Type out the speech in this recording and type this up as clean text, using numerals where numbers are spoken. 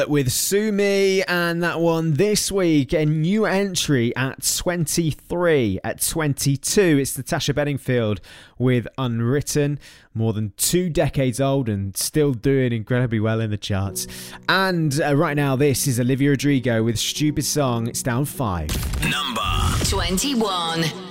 with Sue Me, and that one this week, a new entry at 23. At 22, it's Natasha Bedingfield with Unwritten, more than 2 decades old and still doing incredibly well in the charts. And right now, this is Olivia Rodrigo with Stupid Song. It's down 5. Number 21.